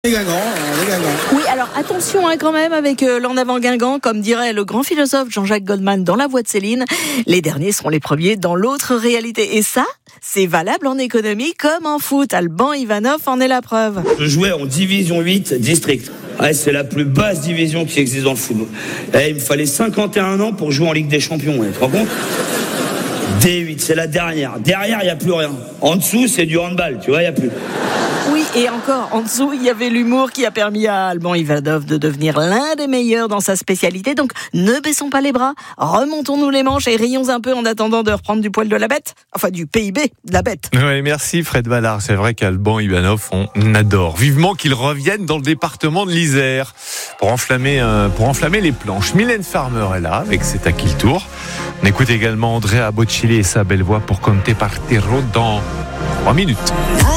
Les Guingamp. Oui, alors attention quand même avec l'en avant Guingamp, comme dirait le grand philosophe Jean-Jacques Goldman dans La Voix de Céline. Les derniers seront les premiers dans l'autre réalité. Et ça, c'est valable en économie comme en foot. Alban Ivanov en est la preuve. Je jouais en division 8 district. Ouais, c'est la plus basse division qui existe dans le football. Il me fallait 51 ans pour jouer en Ligue des Champions. Tu te rends compte ? D8, c'est la dernière. Derrière, il n'y a plus rien. En dessous, c'est du handball. Tu vois, il n'y a plus. Oui, et encore, en dessous, il y avait l'humour qui a permis à Alban Ivanov de devenir l'un des meilleurs dans sa spécialité. Donc, ne baissons pas les bras, remontons-nous les manches et rions un peu en attendant de reprendre du poil de la bête. Enfin, du PIB de la bête. Oui, merci Fred Ballard. C'est vrai qu'Alban Ivanov, on adore. Vivement qu'il revienne dans le département de l'Isère pour enflammer les planches. Mylène Farmer est là avec C'est à qui le tour. On écoute également Andrea Bocelli et sa belle voix pour Conte Partiro dans 3 minutes.